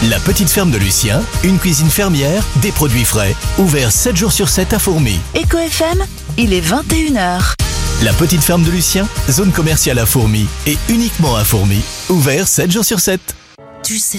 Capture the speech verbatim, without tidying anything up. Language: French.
La petite ferme de Lucien, une cuisine fermière, des produits frais, ouvert sept jours sur sept à Fourmi. Eco F M, il est vingt et une heures. La petite ferme de Lucien, zone commerciale à Fourmi et uniquement à Fourmi, ouvert sept jours sur sept. Tu sais